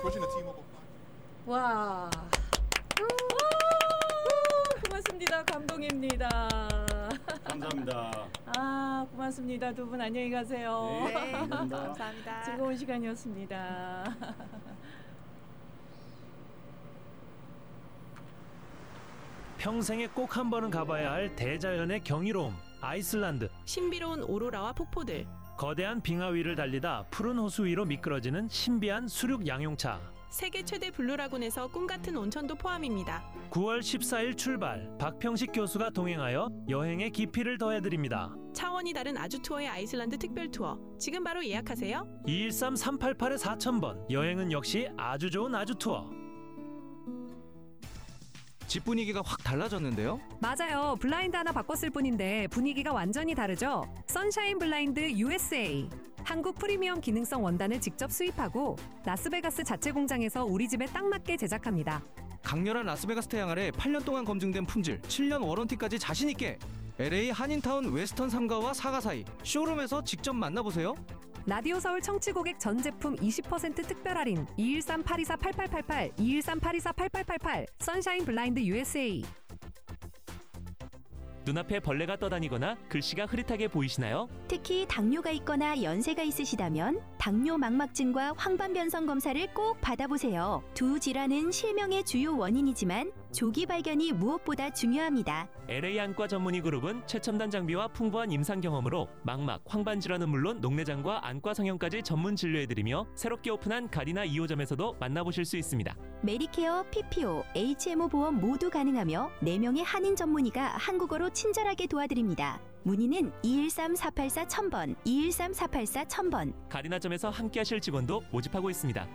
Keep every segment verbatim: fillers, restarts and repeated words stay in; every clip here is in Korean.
와. 고맙습니다. 감동입니다. 감사합니다. 아, 고맙습니다. 두 분 안녕히 가세요. 네, 감사합니다. 감사합니다. 즐거운 시간이었습니다. 평생에 꼭 한 번은 가봐야 할 대자연의 경이로움, 아이슬란드. 신비로운 오로라와 폭포들. 거대한 빙하 위를 달리다 푸른 호수 위로 미끄러지는 신비한 수륙 양용차. 세계 최대 블루라군에서 꿈같은 온천도 포함입니다. 구월 십사일 출발. 박평식 교수가 동행하여 여행의 깊이를 더해드립니다. 차원이 다른 아주 투어의 아이슬란드 특별 투어. 지금 바로 예약하세요. 이일삼 삼팔팔 사천 번. 여행은 역시 아주 좋은 아주 투어. 집 분위기가 확 달라졌는데요? 맞아요. 블라인드 하나 바꿨을 뿐인데 분위기가 완전히 다르죠. 선샤인 블라인드 유에스에이. 한국 프리미엄 기능성 원단을 직접 수입하고 라스베가스 자체 공장에서 우리 집에 딱 맞게 제작합니다. 강렬한 라스베가스 태양 아래 팔 년 동안 검증된 품질, 칠 년 워런티까지 자신 있게. 엘에이 한인타운 웨스턴 삼가와 사가 사이 쇼룸에서 직접 만나보세요. 라디오 서울 청취 고객 전 제품 이십 퍼센트 특별 할인 이일삼 팔이사 팔팔팔팔 이일삼 팔이사 팔팔팔팔 선샤인 블라인드 유에스에이. 눈앞에 벌레가 떠다니거나 글씨가 흐릿하게 보이시나요? 특히 당뇨가 있거나 연세가 있으시다면 당뇨 망막증과 황반변성 검사를 꼭 받아보세요. 두 질환은 실명의 주요 원인이지만 조기 발견이 무엇보다 중요합니다. 엘에이 안과 전문의 그룹은 최첨단 장비와 풍부한 임상 경험으로 망막, 황반 질환은 물론 녹내장과 안과 성형까지 전문 진료해드리며 새롭게 오픈한 가디나 이 호점에서도 만나보실 수 있습니다. 메디케어, 피피오, 에이치엠오 보험 모두 가능하며 네 명의 한인 전문의가 한국어로 친절하게 도와드립니다. 문의는 이일삼 사팔사 천 번, 이일삼 사팔사 천 번. 가디나점에서 함께하실 직원도 모집하고 있습니다.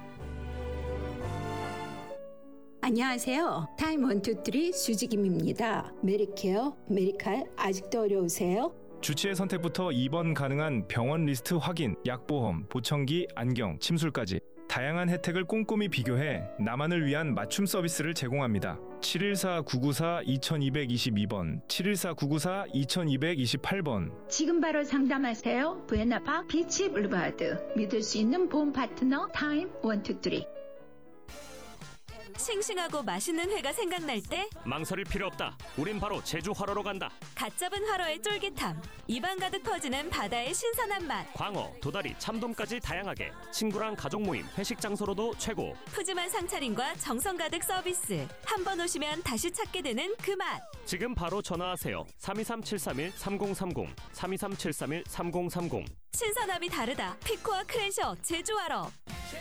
안녕하세요. 타임 원투쓰리 수지김입니다. 메디케어, 메디칼 아직도 어려우세요? 주치의 선택부터 입원 가능한 병원 리스트 확인, 약보험, 보청기, 안경, 침술까지 다양한 혜택을 꼼꼼히 비교해 나만을 위한 맞춤 서비스를 제공합니다. 칠일사 구구사 이이이이 번, 칠일사 구구사 이이이팔 번. 지금 바로 상담하세요. 부에나파 비치 블루바드. 믿을 수 있는 보험 파트너 타임 원투쓰리. 싱싱하고 맛있는 회가 생각날 때 망설일 필요 없다. 우린 바로 제주 활어로 간다. 갓 잡은 활어의 쫄깃함, 입안 가득 퍼지는 바다의 신선한 맛. 광어, 도다리, 참돔까지 다양하게. 친구랑 가족 모임, 회식 장소로도 최고. 푸짐한 상차림과 정성 가득 서비스. 한 번 오시면 다시 찾게 되는 그 맛. 지금 바로 전화하세요. 삼이삼 칠삼일 삼공삼공, 삼이삼 칠삼일 삼공삼공. 신선함이 다르다. 피코와 크랜셔 제주 활어.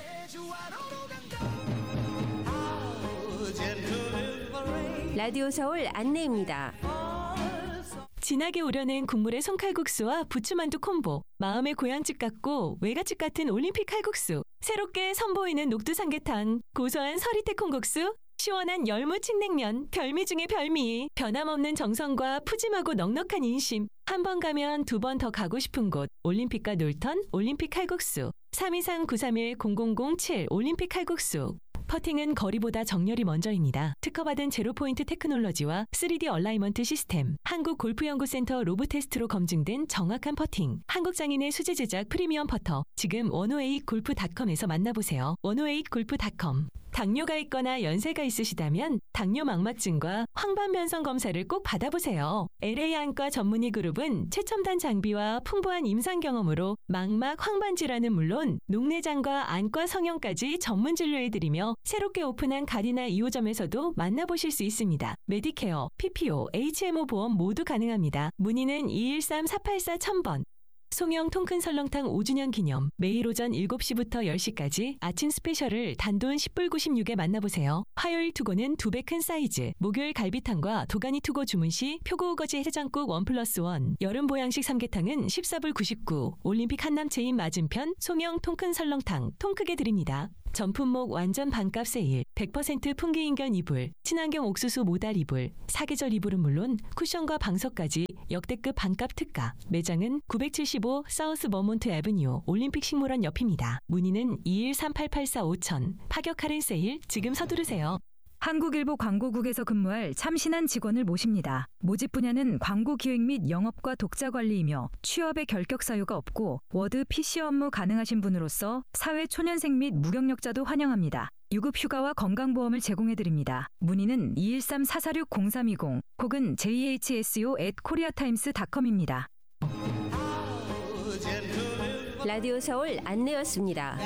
라디오 서울 안내입니다. 진하게 우려낸 국물의 손칼국수와 부추만두 콤보. 마음의 고향집 같고 외갓집 같은 올림픽 칼국수. 새롭게 선보이는 녹두삼계탕. 고소한 서리태 콩국수. 시원한 열무칡냉면. 별미 중의 별미. 변함없는 정성과 푸짐하고 넉넉한 인심. 한 번 가면 두 번 더 가고 싶은 곳. 올림픽과 놀턴 올림픽 칼국수. 삼이삼 구삼일 공공공칠 올림픽 칼국수. 퍼팅은 거리보다 정렬이 먼저입니다. 특허받은 제로포인트 테크놀로지와 쓰리디 얼라이먼트 시스템, 한국골프연구센터 로브테스트로 검증된 정확한 퍼팅, 한국장인의 수제 제작 프리미엄 퍼터. 지금 원오에잇 골프 닷컴에서 만나보세요. 원오에잇 골프 닷컴. 당뇨가 있거나 연세가 있으시다면 당뇨 망막증과 황반변성 검사를 꼭 받아보세요. 엘에이 안과 전문의 그룹은 최첨단 장비와 풍부한 임상 경험으로 망막, 황반 질환은 물론 녹내장과 안과 성형까지 전문 진료해드리며 새롭게 오픈한 가디나 이 호점에서도 만나보실 수 있습니다. 메디케어, 피피오, 에이치엠오 보험 모두 가능합니다. 문의는 이일삼 사팔사 천 번. 송영 통큰 설렁탕 오 주년 기념. 매일 오전 일곱 시부터 열 시까지 아침 스페셜을 단돈 십 불 구십육에 만나보세요. 화요일 투고는 두 배 큰 사이즈, 목요일 갈비탕과 도가니 투고 주문 시 표고 우거지 해장국 원 플러스 원, 여름 보양식 삼계탕은 십사 불 구십구, 올림픽 한남 체인 맞은편 송영 통큰 설렁탕 통크게 드립니다. 전품목 완전 반값 세일, 백 퍼센트 풍기인견 이불, 친환경 옥수수 모달 이불, 사계절 이불은 물론 쿠션과 방석까지 역대급 반값 특가. 매장은 구백칠십오 사우스 버몬트 애브뉴 올림픽 식물원 옆입니다. 문의는 이일삼 팔팔사 오천. 파격 할인 세일 지금 서두르세요. 한국일보 광고국에서 근무할 참신한 직원을 모십니다. 모집 분야는 광고 기획 및 영업과 독자 관리이며 취업에 결격 사유가 없고 워드 피씨 업무 가능하신 분으로서 사회 초년생 및 무경력자도 환영합니다. 유급 휴가와 건강보험을 제공해드립니다. 문의는 이일삼 사사육 공삼이공 혹은 제이에이치에스오 앳 코리아타임스 닷컴입니다. 라디오 서울 안내였습니다.